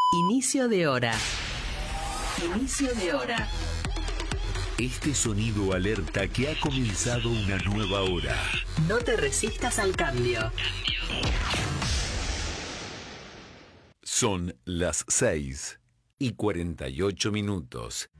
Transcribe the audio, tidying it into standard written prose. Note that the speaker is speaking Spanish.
Inicio de hora. Inicio de hora. Este sonido alerta que ha comenzado una nueva hora. No te resistas al cambio. Son las 6:48.